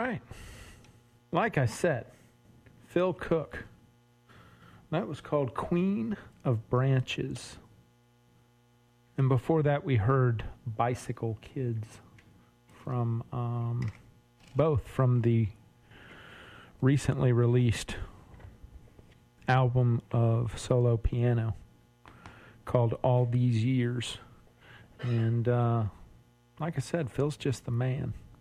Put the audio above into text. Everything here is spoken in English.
right. Like I said, Phil Cook. That was called Queen of Branches. And before that, we heard Bicycle Kids from both from the recently released album of solo piano called All These Years. And like I said, Phil's just the man.